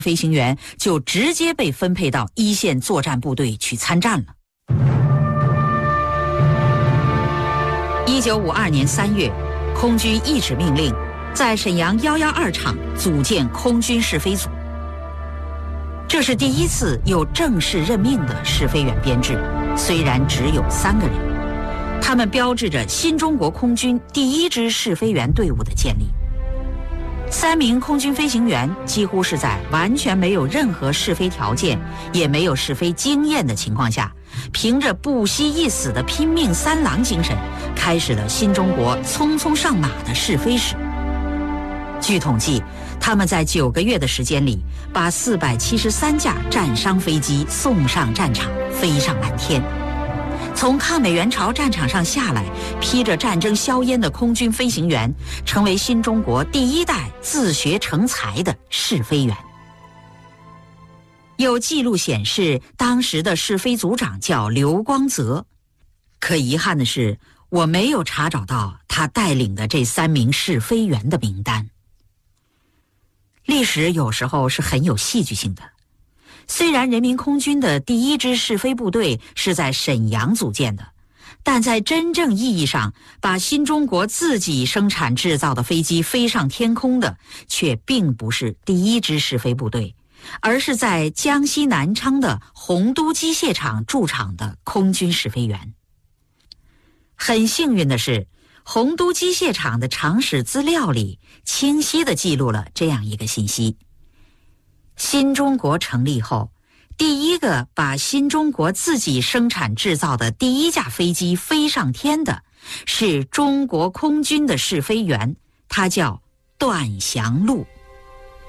飞行员就直接被分配到一线作战部队去参战了。1952年3月，空军一纸命令，在沈阳112厂组建空军试飞组。这是第一次有正式任命的试飞员编制，虽然只有3个人，他们标志着新中国空军第一支试飞员队伍的建立。3名空军飞行员几乎是在完全没有任何试飞条件，也没有试飞经验的情况下，凭着不惜一死的拼命三郎精神，开始了新中国匆匆上马的试飞史。据统计，他们在9个月的时间里，把473架战伤飞机送上战场，飞上蓝天。从抗美援朝战场上下来，披着战争硝烟的空军飞行员，成为新中国第一代自学成才的试飞员。有记录显示，当时的试飞组长叫刘光泽，可遗憾的是，我没有查找到他带领的这3名试飞员的名单。历史有时候是很有戏剧性的。虽然人民空军的第一支试飞部队是在沈阳组建的，但在真正意义上，把新中国自己生产制造的飞机飞上天空的，却并不是第一支试飞部队，而是在江西南昌的洪都机械厂驻场的空军试飞员。很幸运的是，洪都机械厂的厂史资料里清晰地记录了这样一个信息：新中国成立后，第一个把新中国自己生产制造的第一架飞机飞上天的，是中国空军的试飞员，他叫段祥禄。